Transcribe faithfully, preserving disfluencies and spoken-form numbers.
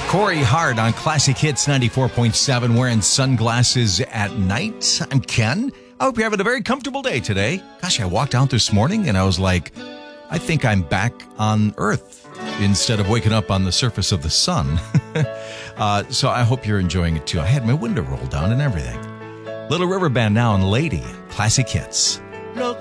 Corey Hart on Classic Hits ninety-four point seven, wearing sunglasses at night. I'm Ken. I hope you're having a very comfortable day today. Gosh, I walked out this morning and I was like, I think I'm back on Earth instead of waking up on the surface of the sun. uh, so I hope you're enjoying it too. I had my window rolled down and everything. Little River Band now and Lady, Classic Hits.